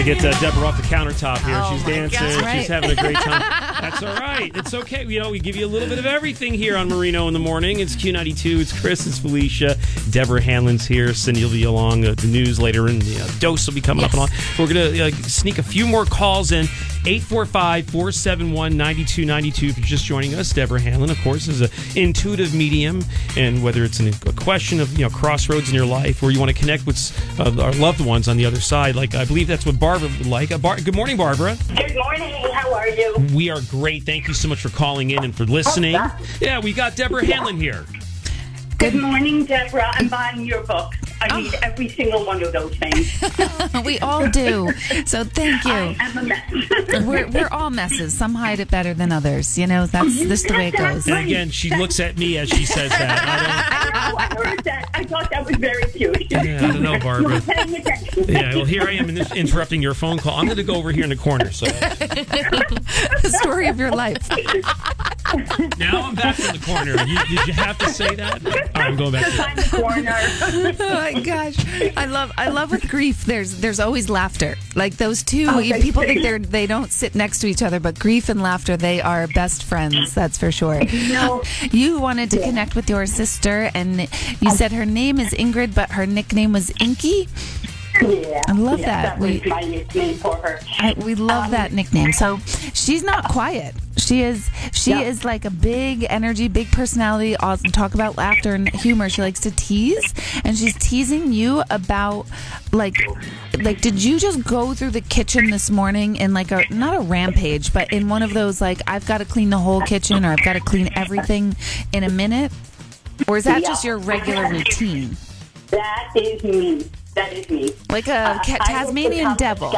get Deborah off the countertop here. Oh, She's dancing. right. She's having a great time. That's all right. It's okay. You know, we give you a little bit of everything here on Marino in the Morning. It's Q92. It's Chris. It's Felicia. Deborah Hanlon's here. Cindy will be along. The news later, and Dose will be coming up and on. We're going to sneak a few more calls in. 845-471-9292. If you're just joining us, Deborah Hanlon, of course, is an intuitive medium. And whether it's a question of crossroads in your life, or you want to connect with our loved ones on the other side, like I believe that's what Barbara would like. Good morning, Barbara. Good morning. How are you? We are great. Thank you so much for calling in and for listening. Yeah, we got Deborah Hanlon here. Good morning, Deborah. I'm buying your book. I need every single one of those things. We all do. So thank you. I am a mess. We're all messes. Some hide it better than others. That's just the way it goes. And again, she looks at me as she says that. I heard that. I thought that was very cute. I don't know, Barbara. You're paying attention. Yeah, well, here I am interrupting your phone call. I'm going to go over here in the corner. So The story of your life. now I'm back in the corner. Did you have to say that? All right, I'm going back to Behind the corner. Oh my gosh, I love with grief. There's always laughter. Like those two people think they don't sit next to each other, but grief and laughter, they are best friends. That's for sure. No. You wanted to connect with your sister, and you said her name is Ingrid, but her nickname was Inky. Yeah. I love that. That was my nickname for her. We love that nickname. So she's not quiet. She is like a big energy, big personality. Talk about laughter and humor. She likes to tease, and she's teasing you about like did you just go through the kitchen this morning in like not a rampage, but in one of those like I've got to clean the whole kitchen or I've got to clean everything in a minute? Or is that just your regular routine? That is me. That is me. Like a Tasmanian devil.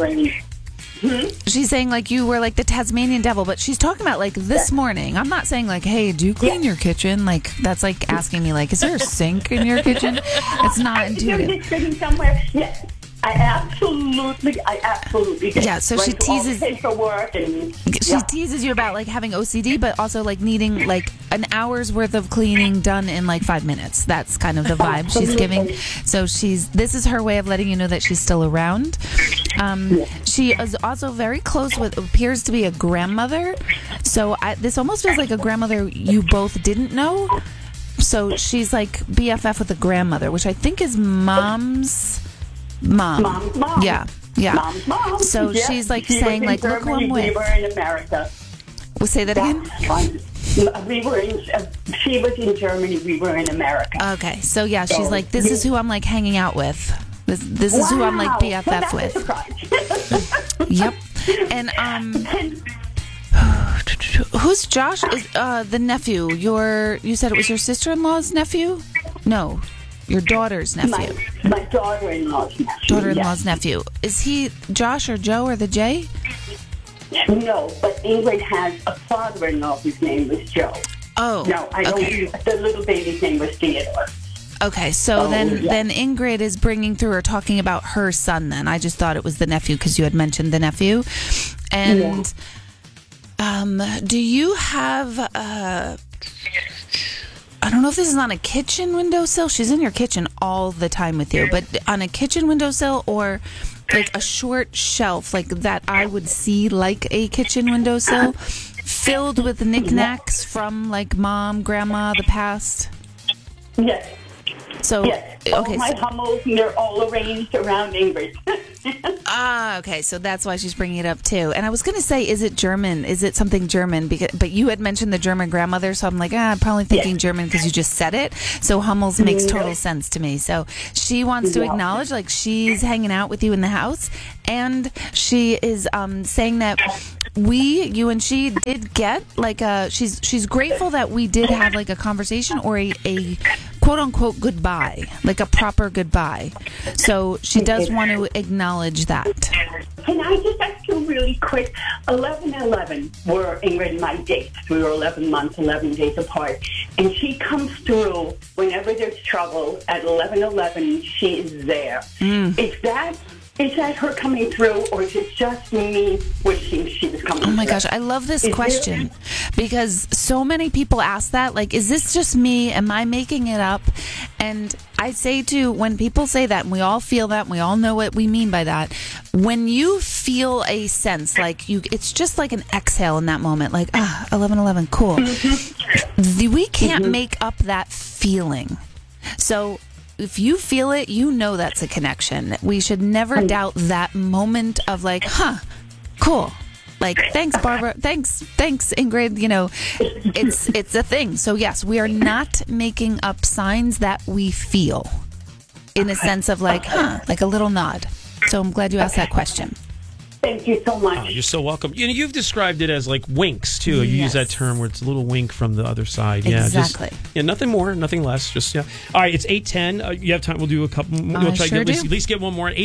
She's saying like you were like the Tasmanian devil, but she's talking about like this morning. I'm not saying like, hey, do you clean your kitchen? Like that's like asking me like, is there a sink in your kitchen? It's not intuitive. Is it sitting somewhere? Yes. I absolutely do. Yeah, so she teases paperwork and she teases you about like having OCD, but also like needing like an hour's worth of cleaning done in like 5 minutes. That's kind of the vibe she's giving. So this is her way of letting you know that she's still around. She is also very close with appears to be a grandmother. So this almost feels like a grandmother you both didn't know. So she's like BFF with a grandmother, which I think is mom's mom. Yeah. Mom's mom. So she's like saying like, look who I'm with. We were in America. We'll say that again? She was in Germany. We were in America. Okay. So yeah, she's like, this is who I'm like hanging out with. This is who I'm like BFF with. Yep. And who's Josh? Is the nephew? You said it was your sister-in-law's nephew? No. Your daughter's nephew. My daughter-in-law's nephew. Daughter-in-law's nephew. Is he Josh or Joe or the J? No, but Ingrid has a father-in-law whose name was Joe. Oh. No, I don't. The little baby's name was Theodore. Okay, so then Ingrid is bringing through or talking about her son then. I just thought it was the nephew because you had mentioned the nephew. And do you have... I don't know if this is on a kitchen windowsill. She's in your kitchen all the time with you, but on a kitchen windowsill or like a short shelf like that I would see like a kitchen windowsill filled with knickknacks from like mom, grandma, the past? Yes. So, all my Hummels, they're all arranged around Ingrid. Okay, so that's why she's bringing it up too. And I was going to say, is it German? Is it something German? But you had mentioned the German grandmother, so I'm like, I'm probably thinking German because you just said it. So Hummels makes total sense to me. So she wants to acknowledge like she's hanging out with you in the house, and she is saying that you and she did get like she's grateful that we did have like a conversation or a quote unquote goodbye, like a proper goodbye. So she does want to acknowledge that. Can I just ask you really quick? 11/11 were Ingrid and my dates. We were 11 months, 11 days apart. And she comes through whenever there's trouble at 11/11. She is there. Is that her coming through, or is it just me wishing she was coming through? Oh my gosh, I love this question because so many people ask that. Like, is this just me? Am I making it up? And I say too, when people say that, and we all feel that, and we all know what we mean by that, when you feel a sense like it's just like an exhale in that moment, like 11:11, cool. We can't make up that feeling. So if you feel it, you know that's a connection. We should never doubt that moment of like, cool. Like, thanks, Barbara. Thanks, Ingrid. You know, it's a thing. So yes, we are not making up signs that we feel in a sense of like, like a little nod. So I'm glad you asked that question. Thank you so much. Oh, you're so welcome. You know, you've described it as like winks too. You use that term where it's a little wink from the other side. Yeah, exactly. Nothing more, nothing less. Just All right, it's 8:10. You have time? We'll do a couple. We'll try to at least get one more.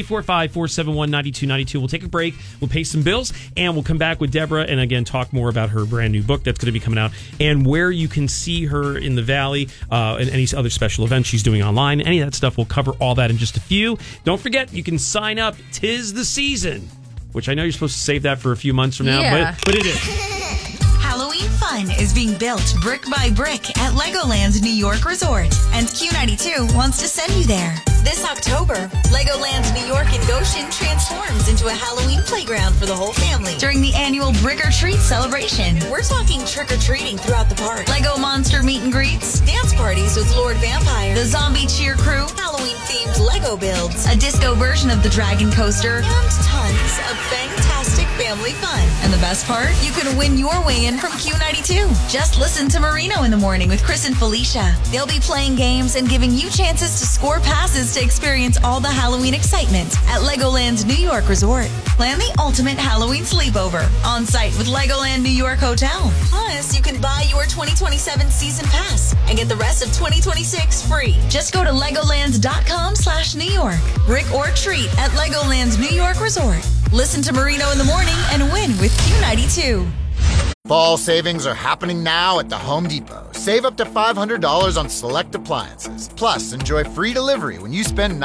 845-471-9292. We'll take a break. We'll pay some bills, and we'll come back with Deborah and again talk more about her brand new book that's going to be coming out and where you can see her in the Valley and any other special events she's doing online. Any of that stuff. We'll cover all that in just a few. Don't forget, you can sign up. 'Tis the season. Which I know you're supposed to save that for a few months from now, but it is. Halloween fun is being built brick by brick at Legoland New York Resort, and Q92 wants to send you there. This October, Legoland New York in Goshen transforms into a Halloween playground for the whole family during the annual Brick or Treat celebration. We're talking trick-or-treating throughout the park, Lego monster meet and greets, dance parties with Lord Vampire, the zombie cheer crew, Halloween-themed Lego builds, a disco version of the Dragon Coaster, and tons of fantastic family fun. And the best part? You can win your way in from Q92. Just listen to Marino in the Morning with Chris and Felicia. They'll be playing games and giving you chances to score passes to experience all the Halloween excitement at Legoland New York Resort. Plan the ultimate Halloween sleepover on site with Legoland New York Hotel. Plus, you can buy your 2027 season pass and get the rest of 2026 free. Just go to Legoland.com/New York. Brick or treat at Legoland New York Resort. Listen to Marino in the Morning and win with Q92. Fall savings are happening now at the Home Depot. Save up to $500 on select appliances. Plus, enjoy free delivery when you spend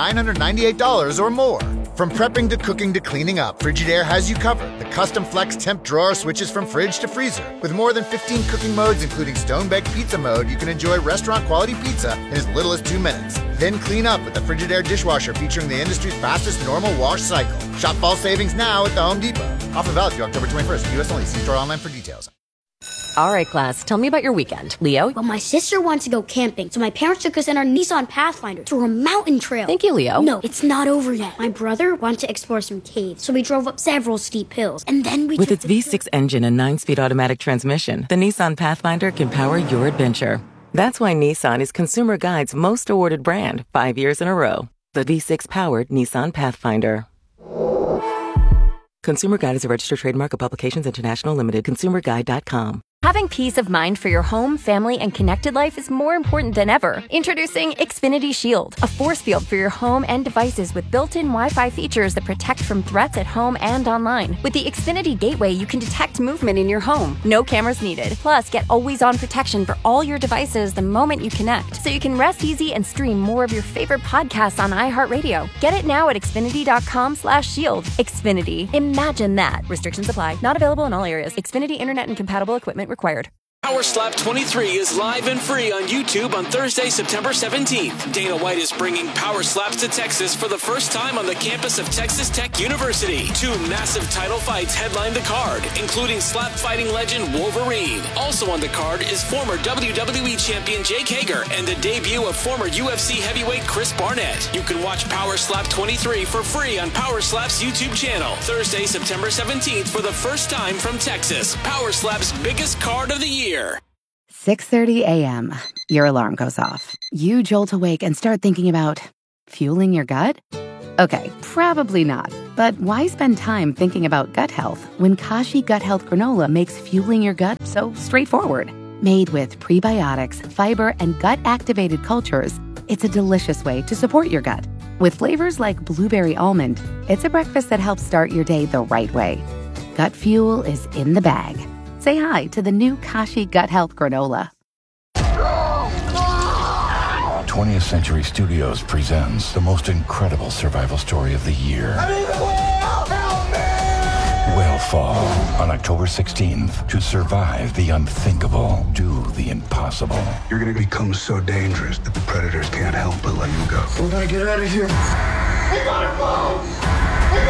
$998 or more. From prepping to cooking to cleaning up, Frigidaire has you covered. The custom flex temp drawer switches from fridge to freezer. With more than 15 cooking modes, including stone-baked pizza mode, you can enjoy restaurant-quality pizza in as little as 2 minutes. Then clean up with the Frigidaire dishwasher featuring the industry's fastest normal wash cycle. Shop fall savings now at the Home Depot. Offer valid through October 21st. U.S. only. See store online for details. All right, class, tell me about your weekend. Leo? Well, my sister wanted to go camping, so my parents took us in our Nissan Pathfinder to a mountain trail. Thank you, Leo. No, it's not over yet. My brother wanted to explore some caves, so we drove up several steep hills, and then we With its V6 engine and 9-speed automatic transmission, the Nissan Pathfinder can power your adventure. That's why Nissan is Consumer Guide's most awarded brand 5 years in a row. The V6-powered Nissan Pathfinder. Consumer Guide is a registered trademark of Publications International Limited. ConsumerGuide.com. Having peace of mind for your home, family, and connected life is more important than ever. Introducing Xfinity Shield, a force field for your home and devices with built-in Wi-Fi features that protect from threats at home and online. With the Xfinity Gateway, you can detect movement in your home. No cameras needed. Plus, get always-on protection for all your devices the moment you connect, so you can rest easy and stream more of your favorite podcasts on iHeartRadio. Get it now at Xfinity.com/shield. Xfinity. Imagine that. Restrictions apply. Not available in all areas. Xfinity Internet and compatible equipment required. Power Slap 23 is live and free on YouTube on Thursday, September 17th. Dana White is bringing Power Slaps to Texas for the first time on the campus of Texas Tech University. 2 massive title fights headline the card, including slap fighting legend Wolverine. Also on the card is former WWE champion Jake Hager and the debut of former UFC heavyweight Chris Barnett. You can watch Power Slap 23 for free on Power Slap's YouTube channel. Thursday, September 17th for the first time from Texas. Power Slap's biggest card of the year. 6:30 a.m. Your alarm goes off. You jolt awake and start thinking about fueling your gut? Okay, probably not. But why spend time thinking about gut health when Kashi Gut Health Granola makes fueling your gut so straightforward? Made with prebiotics, fiber, and gut-activated cultures, it's a delicious way to support your gut. With flavors like blueberry almond, it's a breakfast that helps start your day the right way. Gut fuel is in the bag. Say hi to the new Kashi Gut Health Granola. 20th Century Studios presents the most incredible survival story of the year. I need the whale! Help me! Whale fall on October 16th. To survive the unthinkable, do the impossible. You're going to become so dangerous that the predators can't help but let you go. We gotta get out of here. We gotta go! We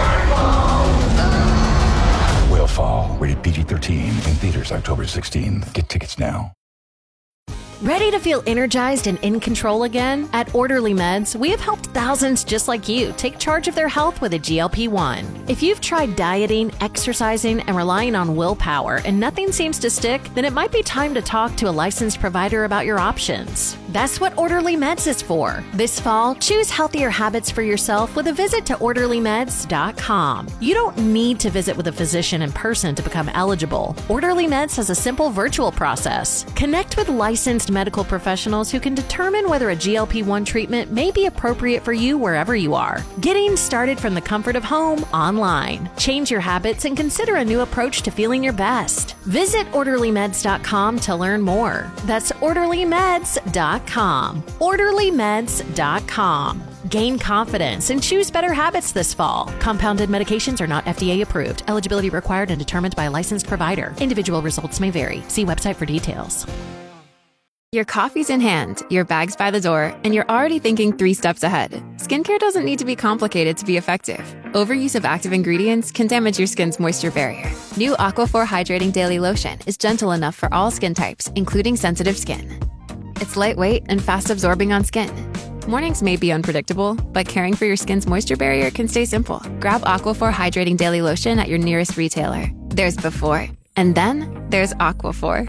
gotta go! Will Fall, rated PG-13, in theaters October 16th. Get tickets now. Ready to feel energized and in control again? At Orderly Meds, we have helped thousands just like you take charge of their health with a GLP-1. If you've tried dieting, exercising, and relying on willpower and nothing seems to stick, then it might be time to talk to a licensed provider about your options. That's what Orderly Meds is for. This fall, choose healthier habits for yourself with a visit to OrderlyMeds.com. You don't need to visit with a physician in person to become eligible. Orderly Meds has a simple virtual process. Connect with licensed medical professionals who can determine whether a GLP-1 treatment may be appropriate for you wherever you are. Getting started from the comfort of home online. Change your habits and consider a new approach to feeling your best. Visit OrderlyMeds.com to learn more. That's OrderlyMeds.com. OrderlyMeds.com. Gain confidence and choose better habits this fall. Compounded medications are not FDA approved. Eligibility required and determined by a licensed provider. Individual results may vary. See website for details. Your coffee's in hand, your bag's by the door, and you're already thinking 3 steps ahead. Skincare doesn't need to be complicated to be effective. Overuse of active ingredients can damage your skin's moisture barrier. New Aquaphor Hydrating Daily Lotion is gentle enough for all skin types, including sensitive skin. It's lightweight and fast-absorbing on skin. Mornings may be unpredictable, but caring for your skin's moisture barrier can stay simple. Grab Aquaphor Hydrating Daily Lotion at your nearest retailer. There's before, and then there's Aquaphor.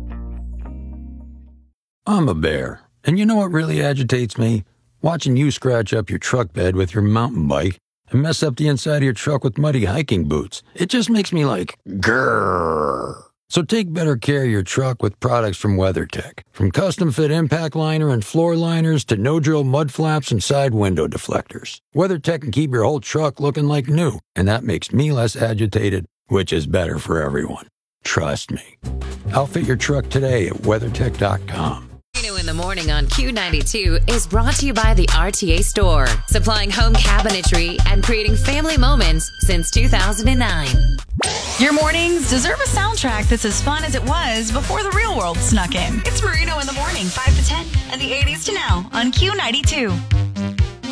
I'm a bear, and you know what really agitates me? Watching you scratch up your truck bed with your mountain bike and mess up the inside of your truck with muddy hiking boots. It just makes me like, grrr. So take better care of your truck with products from WeatherTech. From custom-fit impact liner and floor liners to no-drill mud flaps and side window deflectors. WeatherTech can keep your whole truck looking like new, and that makes me less agitated, which is better for everyone. Trust me. Outfit your truck today at WeatherTech.com. In the morning on Q92 is brought to you by the RTA Store, supplying home cabinetry and creating family moments since 2009. Your mornings deserve a soundtrack that's as fun as it was before the real world snuck in. It's Marino in the morning, 5 to 10, and the 80s to now on Q92.